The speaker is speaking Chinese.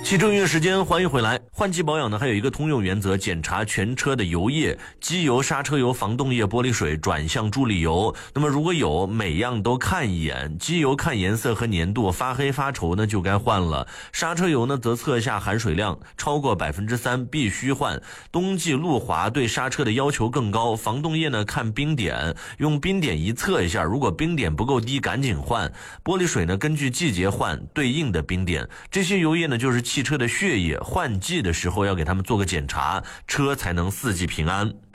汽车音乐时间，欢迎回来。换季保养呢，还有一个通用原则，检查全车的油液、机油、刹车油、防冻液、玻璃水、转向助力油。那么如果有，每样都看一眼。机油看颜色和粘度，发黑发稠呢就该换了。刹车油呢则测一下含水量，超过3%必须换。冬季路滑对刹车的要求更高，防冻液呢看冰点，用冰点仪测一下，如果冰点不够低赶紧换。玻璃水呢根据季节换对应的冰点。这些油液呢就是汽车的血液，换季的时候要给他们做个检查，车才能四季平安。